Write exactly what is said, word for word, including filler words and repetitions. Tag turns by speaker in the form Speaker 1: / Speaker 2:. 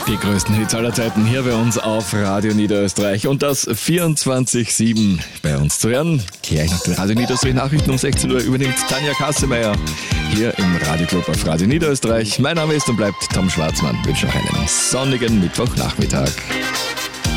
Speaker 1: Die größten Hits aller Zeiten hier bei uns auf Radio Niederösterreich und das vierundzwanzig sieben bei uns zu hören. Gleich nach den Radio Niederösterreich Nachrichten um sechzehn Uhr übernimmt Tanja Kassemeyer hier im Radioclub auf Radio Niederösterreich. Mein Name ist und bleibt Tom Schwarzmann. Ich wünsche noch einen sonnigen Mittwochnachmittag.